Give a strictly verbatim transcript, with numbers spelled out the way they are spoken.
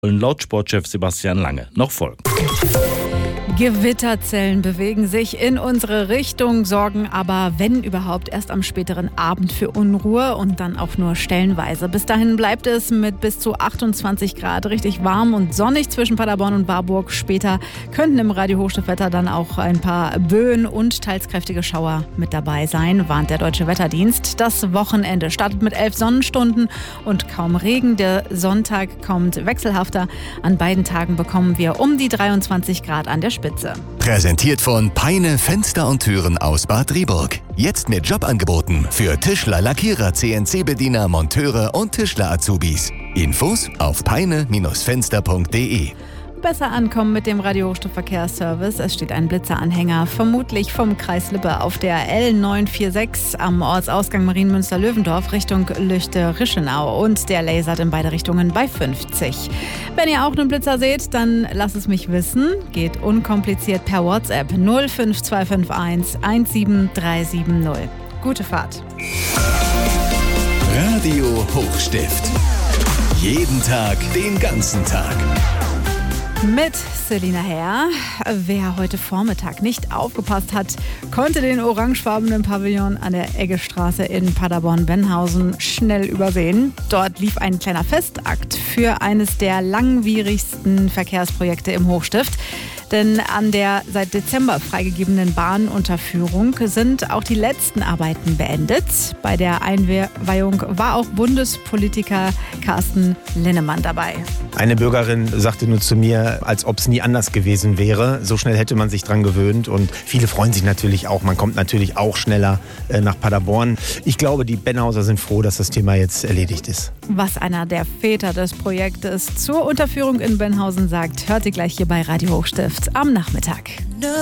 laut Sportchef Sebastian Lange noch folgen. Gewitterzellen bewegen sich in unsere Richtung, sorgen aber, wenn überhaupt, erst am späteren Abend für Unruhe und dann auch nur stellenweise. Bis dahin bleibt es mit bis zu achtundzwanzig Grad richtig warm und sonnig zwischen Paderborn und Warburg. Später könnten im Radio Hochstiftwetter dann auch ein paar Böen und teils kräftige Schauer mit dabei sein, warnt der Deutsche Wetterdienst. Das Wochenende startet mit elf Sonnenstunden und kaum Regen. Der Sonntag kommt wechselhafter. An beiden Tagen bekommen wir um die dreiundzwanzig Grad an der Spitze. Präsentiert von Peine Fenster und Türen aus Bad Rieburg. Jetzt mit Jobangeboten für Tischler, Lackierer, C N C-Bediener, Monteure und Tischler-Azubis. Infos auf peine Fenster punkt de. Besser ankommen mit dem Radio Hochstift-Verkehrsservice. Es steht ein Blitzeranhänger, vermutlich vom Kreis Lippe auf der L neun vier sechs am Ortsausgang Marienmünster-Löwendorf Richtung Lüchte-Rischenau und der lasert in beide Richtungen bei fünfzig. Wenn ihr auch einen Blitzer seht, dann lasst es mich wissen. Geht unkompliziert per WhatsApp null fünf zwei fünf eins eins sieben drei sieben null. Gute Fahrt. Radio Hochstift. Jeden Tag, den ganzen Tag. Mit Selina Herr. Wer heute Vormittag nicht aufgepasst hat, konnte den orangefarbenen Pavillon an der Eggestraße in Paderborn-Benhausen schnell übersehen. Dort lief ein kleiner Festakt für eines der langwierigsten Verkehrsprojekte im Hochstift. Denn an der seit Dezember freigegebenen Bahnunterführung sind auch die letzten Arbeiten beendet. Bei der Einweihung war auch Bundespolitiker Carsten Linnemann dabei. Eine Bürgerin sagte nur zu mir, als ob es nie anders gewesen wäre. So schnell hätte man sich dran gewöhnt und viele freuen sich natürlich auch. Man kommt natürlich auch schneller äh, nach Paderborn. Ich glaube, die Benhauser sind froh, dass das Thema jetzt erledigt ist. Was einer der Väter des Projektes zur Unterführung in Benhausen sagt, hört ihr gleich hier bei Radio Hochstift am Nachmittag.